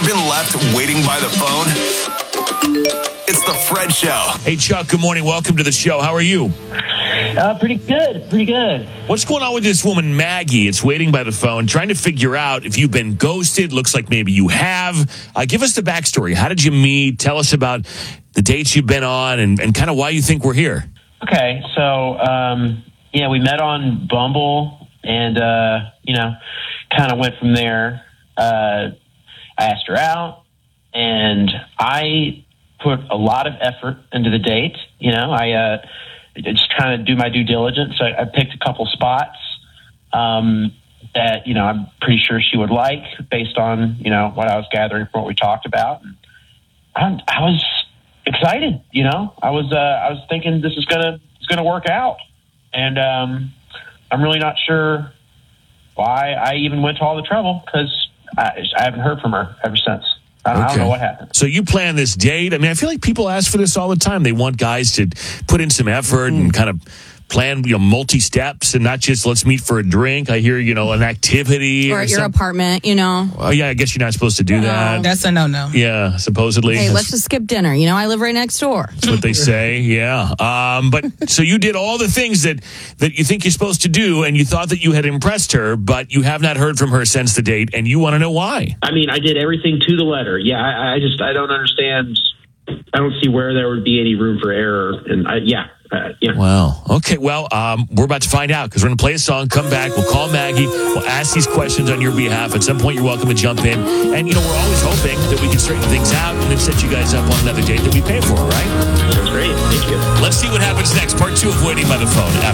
been left waiting by the phone? It's the Fred Show. Hey, Chuck, good morning. Welcome to the show. How are you? Pretty good. What's going on with this woman, Maggie? It's waiting by the phone, trying to figure out if you've been ghosted. Looks like maybe you have. Give us the backstory. How did you meet? Tell us about the dates you've been on and kind of why you think we're here. Okay, so, we met on Bumble and, kind of went from there. I asked her out and I put a lot of effort into the date. I just kind of do my due diligence. I picked a couple spots that, I'm pretty sure she would like based on, what I was gathering from what we talked about. And I was excited, I was thinking this is gonna work out. And I'm really not sure why I even went to all the trouble because I haven't heard from her ever since. I don't know what happened. So you plan this date. I mean, I feel like people ask for this all the time. They want guys to put in some effort and kind of plan, multi-steps and not just let's meet for a drink. I hear, an activity. Or at your apartment, Oh, yeah, I guess you're not supposed to do that. That's a no-no. Yeah, supposedly. Hey, let's just skip dinner. I live right next door. That's what they say, yeah. But so you did all the things that you think you're supposed to do, and you thought that you had impressed her, but you have not heard from her since the date, and you want to know why. I mean, I did everything to the letter. Yeah, I don't understand. I don't see where there would be any room for error. And yeah. Wow. Okay. Well, we're about to find out because we're going to play a song, come back. We'll call Maggie. We'll ask these questions on your behalf. At some point, you're welcome to jump in. And, we're always hoping that we can straighten things out and then set you guys up on another date that we pay for, all right? That's great. Thank you. Let's see what happens next. Part 2 of Waiting by the Phone.